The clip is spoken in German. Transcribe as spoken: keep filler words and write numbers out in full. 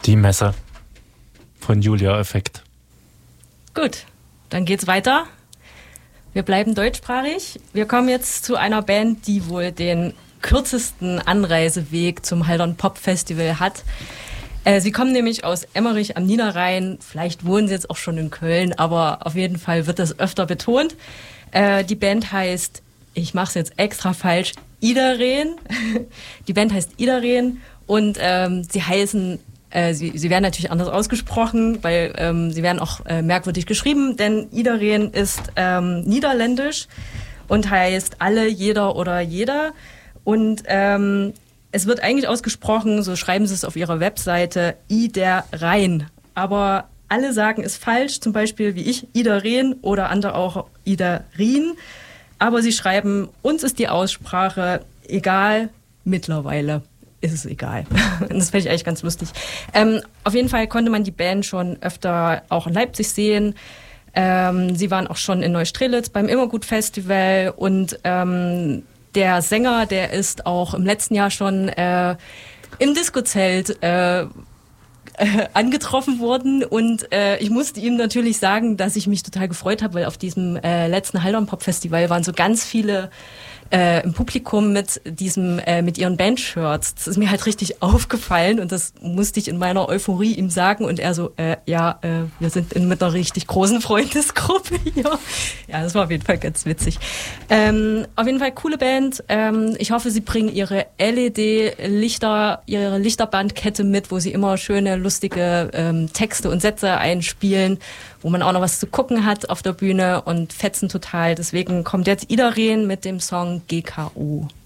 Die Messe von Julia Effekt. Gut, dann geht's weiter. Wir bleiben deutschsprachig. Wir kommen jetzt zu einer Band, die wohl den kürzesten Anreiseweg zum Haldern Pop Festival hat. Äh, sie kommen nämlich aus Emmerich am Niederrhein. Vielleicht wohnen sie jetzt auch schon in Köln, aber auf jeden Fall wird das öfter betont. Äh, die Band heißt, ich mache es jetzt extra falsch, Idaren. Die Band heißt Idaren und ähm, sie heißen, äh, sie, sie werden natürlich anders ausgesprochen, weil ähm, sie werden auch äh, merkwürdig geschrieben, denn Idaren ist ähm, niederländisch und heißt alle, jeder oder jeder. Und ähm, es wird eigentlich ausgesprochen, so schreiben sie es auf ihrer Webseite, Idaren. Aber alle sagen es falsch, zum Beispiel wie ich, Idaren oder andere auch Idarin. Aber sie schreiben, uns ist die Aussprache egal, mittlerweile ist es egal. Das fände ich eigentlich ganz lustig. Ähm, auf jeden Fall konnte man die Band schon öfter auch in Leipzig sehen. Ähm, sie waren auch schon in Neustrelitz beim Immergut-Festival und ähm, der Sänger, der ist auch im letzten Jahr schon äh, im Disco-Zelt äh, Äh, angetroffen worden und äh, ich musste ihm natürlich sagen, dass ich mich total gefreut habe, weil auf diesem äh, letzten Haldern Pop Festival waren so ganz viele äh, im Publikum mit diesem äh, mit ihren Bandshirts. Das ist mir halt richtig aufgefallen und das musste ich in meiner Euphorie ihm sagen und er so, äh, ja, äh, wir sind in, mit einer richtig großen Freundesgruppe hier. Ja, das war auf jeden Fall ganz witzig. Ähm, auf jeden Fall coole Band. Ähm, ich hoffe, sie bringen ihre L E D-Lichter, ihre Lichterbandkette mit, wo sie immer schöne, lustige ähm, Texte und Sätze einspielen, wo man auch noch was zu gucken hat auf der Bühne und fetzen total. Deswegen kommt jetzt Idaren mit dem Song G K O.